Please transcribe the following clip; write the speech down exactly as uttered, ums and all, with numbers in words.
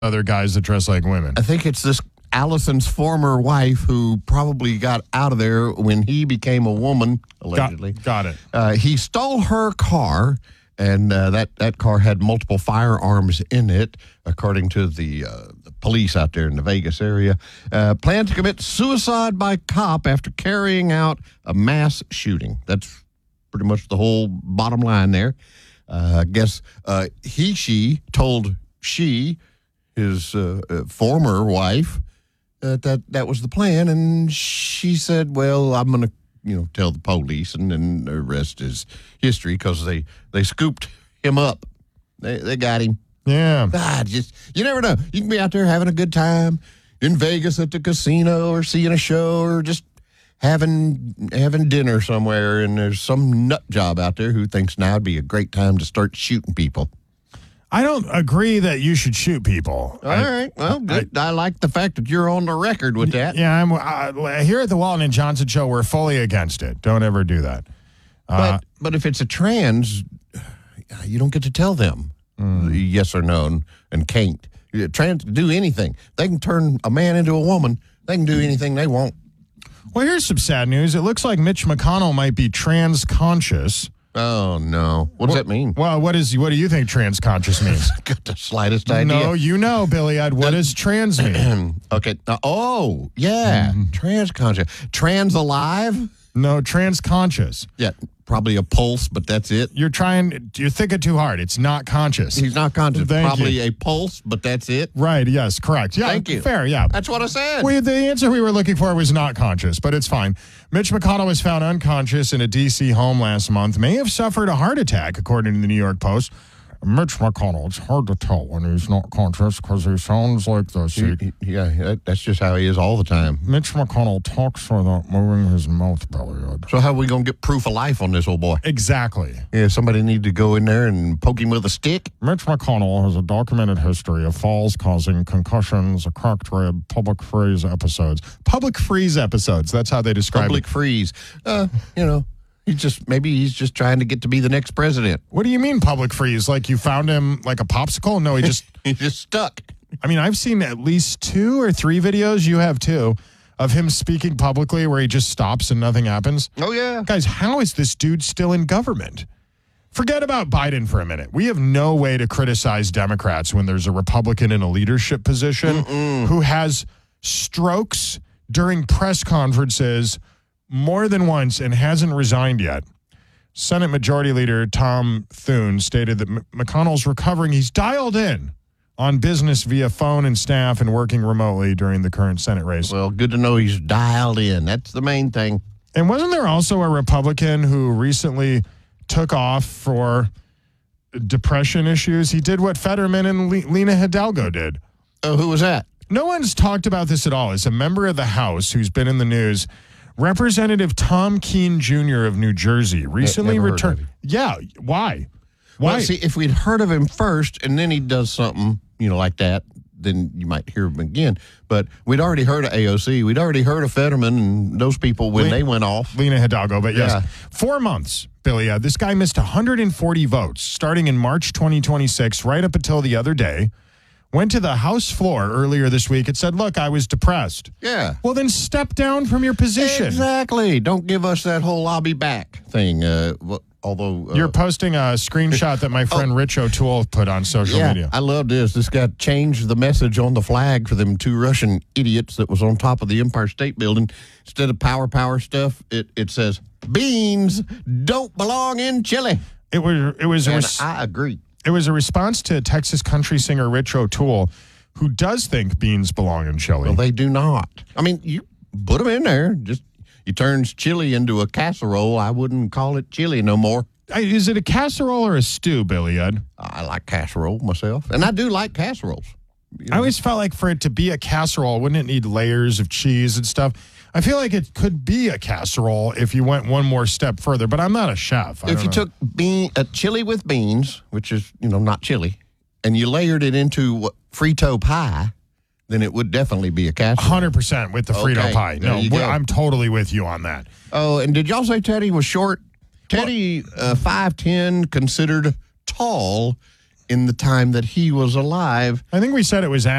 other guys that dress like women. I think it's this Allison's former wife who probably got out of there when he became a woman, allegedly. Got, got it. Uh, he stole her car, and uh, that, that car had multiple firearms in it, according to the, uh, the police out there in the Vegas area. Uh, planned to commit suicide by cop after carrying out a mass shooting. That's pretty much the whole bottom line there. Uh, I guess uh, he, she told she, his uh, uh, former wife, uh, that that was the plan, and she said, well, I'm going to, you know, tell the police, and then the rest is history, because they, they scooped him up. They they got him. Yeah. Ah, just, you never know. You can be out there having a good time in Vegas at the casino, or seeing a show, or just having having dinner somewhere, and there's some nut job out there who thinks now would be a great time to start shooting people. I don't agree that you should shoot people. All I, right. Well, good. I, I like the fact that you're on the record with that. Yeah, I'm uh, here at the Walton and Johnson Show. We're fully against it. Don't ever do that. Uh, But but if it's a trans, you don't get to tell them mm. yes or no and can't. Trans can do anything. They can turn a man into a woman. They can do anything they want. Well, here's some sad news. It looks like Mitch McConnell might be trans-conscious. Oh, no. What does what, that mean? Well, what is what do you think trans-conscious means? Got the slightest idea. No, you know, Billy Ed. What does trans mean? Okay. Uh, oh, yeah. Mm-hmm. Trans-conscious. Trans alive? No, trans-conscious. Yeah, probably a pulse, but that's it. You're trying, you're thinking too hard. It's not conscious. He's not conscious. Thank probably you. a pulse, but that's it. Right, yes, correct. Yeah, Thank you. Fair, yeah. That's what I said. We, the answer we were looking for was not conscious, but it's fine. Mitch McConnell was found unconscious in a D C home last month, may have suffered a heart attack, according to the New York Post. Mitch McConnell, it's hard to tell when he's not conscious because he sounds like this. He, he, yeah, that, that's just how he is all the time. Mitch McConnell talks without moving his mouth, Billy. So how are we going to get proof of life on this old boy? Exactly. Yeah, somebody need to go in there and poke him with a stick? Mitch McConnell has a documented history of falls causing concussions, a cracked rib, public freeze episodes. Public freeze episodes, that's how they describe Public it. freeze. Uh, you know. He's just maybe he's just trying to get to be the next president. What do you mean public freeze? Like you found him like a popsicle? No, he just he's just stuck. I mean, I've seen at least two or three videos, you have too, of him speaking publicly where he just stops and nothing happens. Oh yeah. Guys, how is this dude still in government? Forget about Biden for a minute. We have no way to criticize Democrats when there's a Republican in a leadership position Mm-mm. who has strokes during press conferences more than once and hasn't resigned yet. Senate Majority Leader Tom Thune stated that M- McConnell's recovering. He's dialed in on business via phone and staff and working remotely during the current Senate race. Well, good to know he's dialed in. That's the main thing. And wasn't there also a Republican who recently took off for depression issues? He did what Fetterman and Le- Lena Hidalgo did. Oh, who was that? No one's talked about this at all. It's a member of the House who's been in the news. Representative Tom Keene Junior of New Jersey recently returned. Yeah, why? Why? Well, see, if we'd heard of him first and then he does something, you know, like that, then you might hear him again. But we'd already heard of A O C. We'd already heard of Fetterman and those people when Le- they went off. Lena Hidalgo, but yes. Yeah. Four months, Billy. Uh, this guy missed one hundred forty votes starting in March twenty twenty-six, right up until the other day. Went to the House floor earlier this week and said, look, I was depressed. Yeah. Well, then step down from your position. Exactly. Don't give us that whole lobby back thing. Uh, well, although uh, You're posting a screenshot that my friend oh. Rich O'Toole put on social yeah, media. I love this. This guy changed the message on the flag for them two Russian idiots that was on top of the Empire State Building. Instead of power, power stuff, it, it says, beans don't belong in Chile. It was, it was and a res- I agree. It was a response to Texas country singer Rich O'Toole, who does think beans belong in chili. Well, they do not. I mean, you put them in there. Just you turns chili into a casserole. I wouldn't call it chili no more. Is it a casserole or a stew, Billy Ed? I like casserole myself, and I do like casseroles. You know? I always felt like for it to be a casserole, wouldn't it need layers of cheese and stuff? I feel like it could be a casserole if you went one more step further, but I'm not a chef. I if you know. took bean, a chili with beans, which is, you know, not chili, and you layered it into what, Frito pie, then it would definitely be a casserole. one hundred percent with the Frito okay, pie. No, I'm totally with you on that. Oh, and did y'all say Teddy was short? Teddy, uh, five ten, considered tall in the time that he was alive. I think we said it was